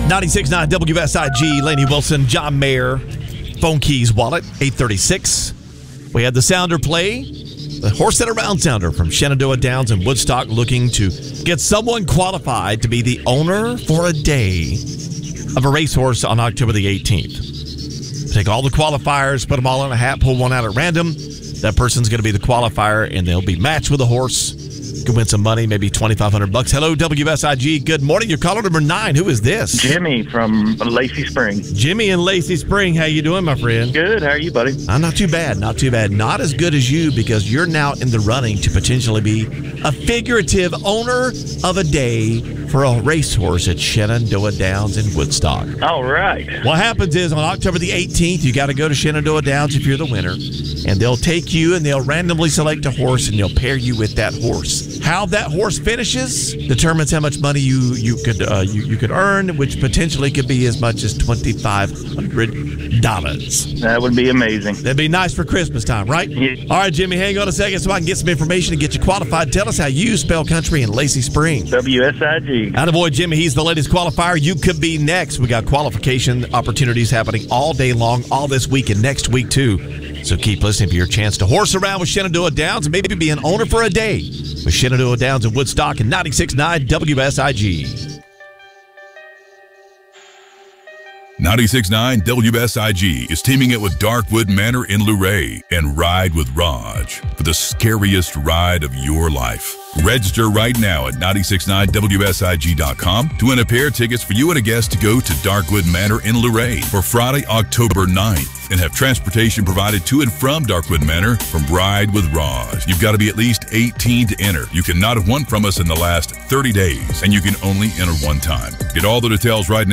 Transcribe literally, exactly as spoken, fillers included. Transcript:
ninety-six point nine W S I G, Lainey Wilson, John Mayer, Phone Keys Wallet, eight thirty-six. We had the sounder play, the Horse That Around sounder from Shenandoah Downs and Woodstock, looking to get someone qualified to be the owner for a day of a racehorse on October the eighteenth. Take all the qualifiers, put them all in a hat, pull one out at random. That person's going to be the qualifier, and they'll be matched with a horse. You can win some money, maybe twenty-five hundred bucks. Hello, W S I G. Good morning. You're caller number nine. Who is this? Jimmy from Lacey Spring. Jimmy in Lacey Spring. How you doing, my friend? Good. How are you, buddy? I'm not too bad. Not too bad. Not as good as you, because you're now in the running to potentially be a figurative owner of a day for a racehorse at Shenandoah Downs in Woodstock. All right. What happens is on October the eighteenth, you got to go to Shenandoah Downs if you're the winner, and they'll take you and they'll randomly select a horse and they'll pair you with that horse. How that horse finishes determines how much money you you could uh, you, you could earn, which potentially could be as much as twenty-five hundred dollars. That would be amazing. That'd be nice for Christmas time, right? Yeah. All right, Jimmy, hang on a second so I can get some information and get you qualified. Tell us how you spell country in Lacey Spring. W S I G. Attaboy, Jimmy. He's the latest qualifier. You could be next. We got qualification opportunities happening all day long, all this week and next week, too. So keep listening for your chance to horse around with Shenandoah Downs and maybe be an owner for a day with Shenandoah Downs and Woodstock and ninety-six point nine W S I G. ninety-six point nine W S I G is teaming up with Darkwood Manor in Luray and Ride with Raj for the scariest ride of your life. Register right now at nine six nine W S I G dot com to win a pair of tickets for you and a guest to go to Darkwood Manor in Luray for Friday, October ninth, and have transportation provided to and from Darkwood Manor from Ride with Raj. You've got to be at least eighteen to enter. You cannot have won from us in the last thirty days, and you can only enter one time. Get all the details right now